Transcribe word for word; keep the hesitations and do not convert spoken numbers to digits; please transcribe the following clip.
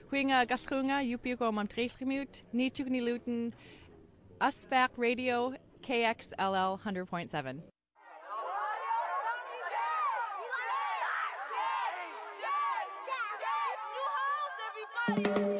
Huinga Gaskunga, Yupiuko Montreschgemut, Nichugni Luton, Usback Radio, K X L L one hundred point seven. Everybody!